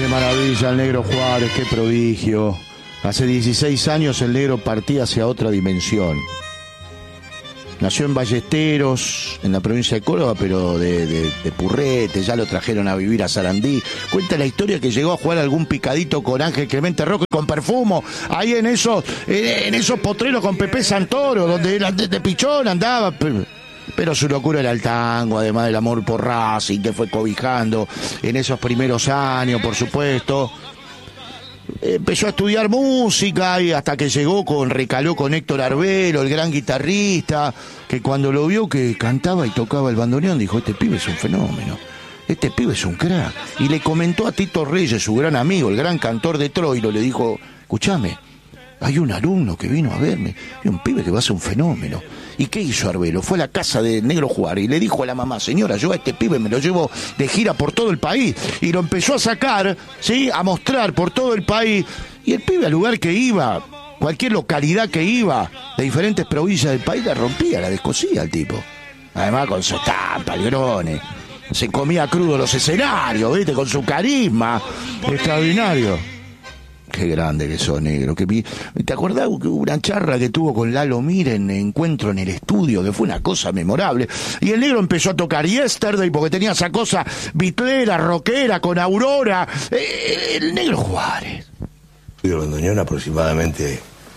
Qué maravilla el Negro Juárez, qué prodigio. Hace 16 años el Negro partía hacia otra dimensión. Nació en Ballesteros, en la provincia de Córdoba, pero de Purrete, ya lo trajeron a vivir a Sarandí. Cuenta la historia que llegó a jugar algún picadito con Ángel Clemente Rojo y con Perfumo, ahí en esos potreros con Pepe Santoro, donde de pichón andaba. Pero su locura era el tango, además del amor por Racing, que fue cobijando en esos primeros años, por supuesto. Empezó a estudiar música y hasta que recaló con Héctor Arbelo, el gran guitarrista, que cuando lo vio que cantaba y tocaba el bandoneón, dijo: este pibe es un fenómeno, este pibe es un crack. Y le comentó a Tito Reyes, su gran amigo, el gran cantor de Troilo, le dijo: escúchame, hay un alumno que vino a verme, y un pibe que va a ser un fenómeno. ¿Y qué hizo Arbelo? Fue a la casa de Negro Juárez y le dijo a la mamá: señora, yo a este pibe me lo llevo de gira por todo el país. Y lo empezó a sacar, ¿sí?, a mostrar por todo el país. Y el pibe, al lugar que iba, cualquier localidad que iba, de diferentes provincias del país, la rompía, la descosía el tipo. Además con su estampa, el grone. Se comía crudo los escenarios, ¿viste? Con su carisma extraordinario. Qué grande que sos, Negro. ¿Te acordás una charla que tuvo con Lalo Mir en Encuentro en el Estudio? Que fue una cosa memorable. Y el Negro empezó a tocar Yesterday porque tenía esa cosa bitlera, rockera, con Aurora. El Negro Juárez. Yo bandoneón aproximadamente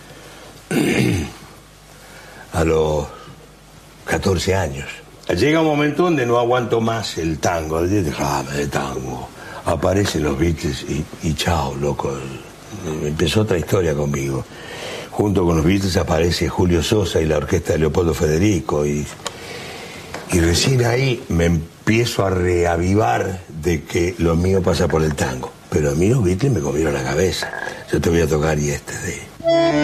a los 14 años. Llega un momento donde no aguanto más el tango. Déjame de tango. Aparecen los Beatles y chao, loco. Empezó otra historia conmigo. Junto con los Beatles aparece Julio Sosa y la orquesta de Leopoldo Federico y recién ahí me empiezo a reavivar de que lo mío pasa por el tango. Pero a mí los Beatles me comieron la cabeza. Yo te voy a tocar Yesterday.